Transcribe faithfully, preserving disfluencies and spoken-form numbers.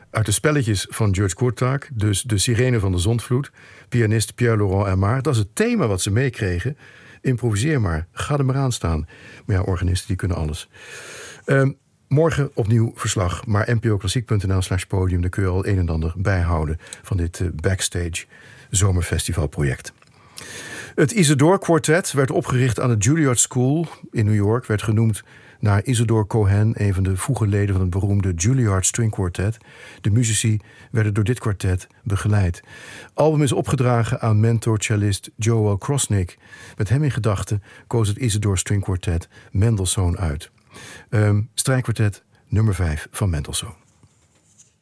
Uit de spelletjes van George Kurtak, dus De Sirene van de Zondvloed, pianist Pierre-Laurent Aimard. Dat is het thema wat ze meekregen. Improviseer maar, ga er maar aan staan. Maar ja, organisten die kunnen alles. Um, morgen opnieuw verslag, maar n p o klassiek punt n l slash podium... daar kun je al een en ander bijhouden van dit uh, backstage zomerfestivalproject. Het Isidore Quartet werd opgericht aan de Juilliard School in New York. Werd genoemd naar Isidore Cohen, een van de vroege leden van het beroemde Juilliard String Quartet. De muzici werden door dit kwartet begeleid. Het album is opgedragen aan mentor-cellist Joel Krosnick. Met hem in gedachten koos het Isidore String Quartet Mendelssohn uit. Um, strijkkwartet nummer vijf van Mendelssohn.